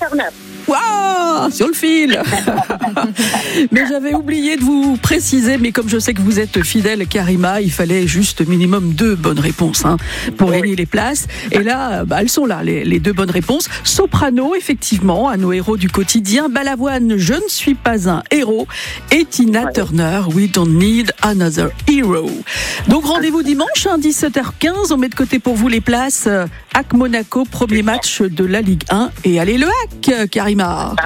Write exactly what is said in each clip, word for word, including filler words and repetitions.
Turner. Waouh, sur le fil. Mais j'avais oublié de vous préciser, mais comme je sais que vous êtes fidèle, Karima, il fallait juste minimum deux bonnes réponses hein, pour oui. gagner les places. Et là, bah, elles sont là, les, les deux bonnes réponses. Soprano, effectivement, à nos héros du quotidien. Balavoine, je ne suis pas un héros. Et Tina ouais. Turner, We Don't Need Another Hero. Donc rendez-vous dimanche, hein, dix-sept heures quinze. On met de côté pour vous les places. H A C Monaco, premier match de la Ligue un. Et allez le H A C, Karima.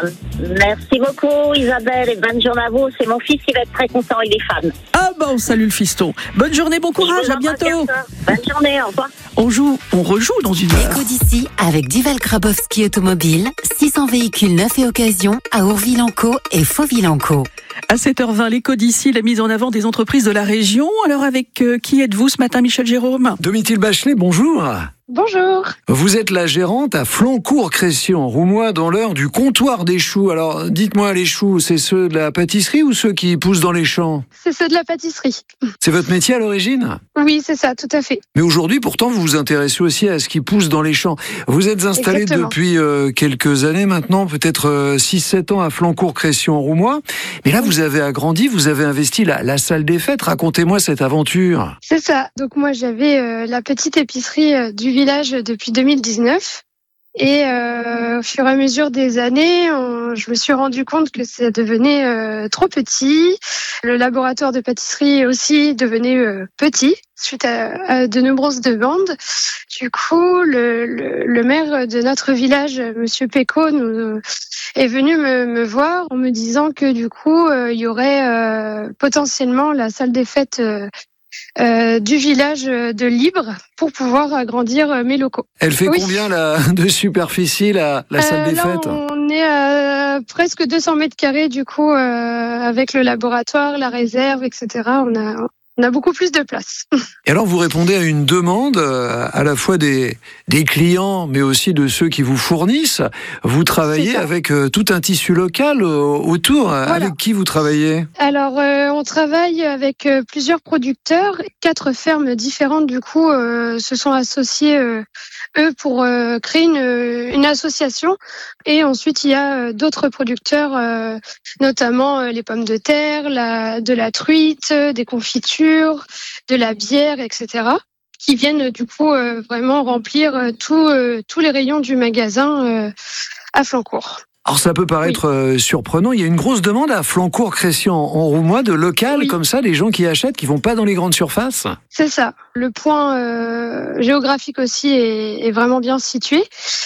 Merci beaucoup Isabelle et bonne journée à vous. C'est mon fils qui va être très content, il est fan. Ah bah on salue le fiston. Bonne journée, bon courage, à bientôt. Bonne journée, au revoir. On joue, on rejoue dans une heure. L'écho d'ici avec Duval Grabowski Automobile, six cents véhicules neufs et occasion à Ourville-en-Caux et Fauville-en-Caux. À sept heures vingt, l'écho d'ici, la mise en avant des entreprises de la région. Alors avec euh, qui êtes-vous ce matin, Michel Jérôme ? Domitil Bachelet, bonjour. Bonjour. Vous êtes la gérante à Flancourt-Crécy en Roumois dans l'heure du comptoir des choux. Alors dites-moi, les choux, c'est ceux de la pâtisserie ou ceux qui poussent dans les champs ? C'est ceux de la pâtisserie. C'est votre métier à l'origine ? Oui, c'est ça, tout à fait. Mais aujourd'hui, pourtant, vous vous intéressez aussi à ce qui pousse dans les champs. Vous êtes installé Exactement. depuis euh, quelques années maintenant, peut-être euh, six sept ans à Flancourt-Crécy en Roumois. Mais là, vous avez agrandi, vous avez investi la, la salle des fêtes. Racontez-moi cette aventure. C'est ça. Donc moi, j'avais euh, la petite épicerie euh, du village depuis deux mille dix-neuf. Et euh, au fur et à mesure des années, on, je me suis rendu compte que ça devenait euh, trop petit. Le laboratoire de pâtisserie aussi devenait euh, petit suite à, à de nombreuses demandes. Du coup, le, le, le maire de notre village, Monsieur Péco, nous, est venu me, me voir en me disant que du coup, euh, il y aurait euh, potentiellement la salle des fêtes euh, Euh, du village de Libre pour pouvoir agrandir mes locaux. Elle fait oui. combien la, de superficie, la, la salle euh, des là, fêtes ? On est à presque deux cents mètres carrés du coup, euh, avec le laboratoire, la réserve, et cetera. On a, on a beaucoup plus de place. Et alors vous répondez à une demande euh, à la fois des, des clients, mais aussi de ceux qui vous fournissent. Vous travaillez avec euh, tout un tissu local euh, autour. Voilà. Avec qui vous travaillez ? Alors, euh, on travaille avec euh, plusieurs producteurs. Quatre fermes différentes, du coup, euh, se sont associées, euh, eux, pour euh, créer une, une association. Et ensuite, il y a euh, d'autres producteurs, euh, notamment euh, les pommes de terre, la, de la truite, des confitures, de la bière, et cetera, qui viennent, du coup, euh, vraiment remplir euh, tout, euh, tous les rayons du magasin euh, à Flancourt. Alors ça peut paraître oui. euh, surprenant, il y a une grosse demande à Flancourt-Crécy en, en Roumois de local oui. comme ça, des gens qui achètent, qui vont pas dans les grandes surfaces. C'est ça. Le point euh, géographique aussi est, est vraiment bien situé.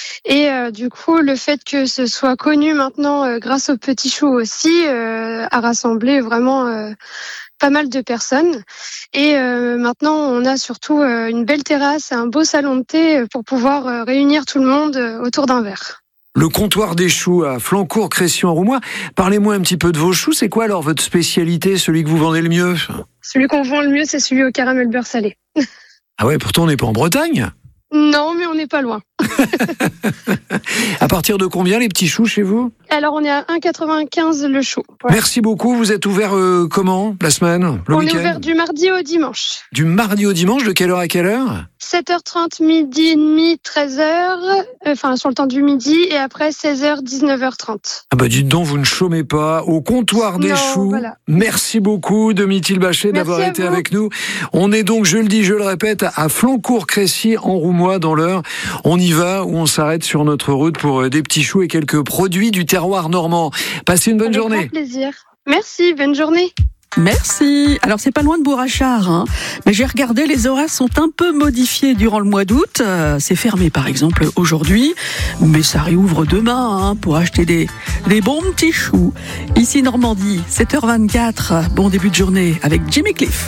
Et euh, du coup, le fait que ce soit connu maintenant euh, grâce aux petits choux aussi euh, a rassemblé vraiment euh, pas mal de personnes. Et euh, maintenant, on a surtout euh, une belle terrasse et un beau salon de thé pour pouvoir euh, réunir tout le monde euh, autour d'un verre. Le comptoir des choux à Flancourt-Crécy en Roumois. Parlez-moi un petit peu de vos choux. C'est quoi alors votre spécialité, celui que vous vendez le mieux ? Celui qu'on vend le mieux, c'est celui au caramel beurre salé. Ah ouais, pourtant on n'est pas en Bretagne ? Non, mais on n'est pas loin. À partir de combien les petits choux chez vous ? Alors on est à un euro quatre-vingt-quinze le chou. Ouais. Merci beaucoup. Vous êtes ouvert euh, comment la semaine, le On week-end ? est ouvert du mardi au dimanche. Du mardi au dimanche, de quelle heure à quelle heure ? sept heures trente, midi et demi, treize heures, enfin sur le temps du midi, et après seize heures, dix-neuf heures trente. Ah bah dites donc, vous ne chômez pas au comptoir des non, choux. Voilà. Merci beaucoup Domitil Bachelet d'avoir été vous. avec nous. On est donc, je le dis, je le répète, à Flancourt-Crécy en Roumois dans l'heure. On y va ou on s'arrête sur notre route pour des petits choux et quelques produits du terroir normand. Passez une bonne Avec journée. Avec grand plaisir. Merci, bonne journée. Merci. Alors c'est pas loin de Bourrachard, hein. Mais j'ai regardé, les horaires sont un peu modifiés durant le mois d'août. Euh, c'est fermé par exemple aujourd'hui, mais ça réouvre demain hein, pour acheter des, des bons petits choux. Ici Normandie, sept heures vingt-quatre, bon début de journée avec Jimmy Cliff.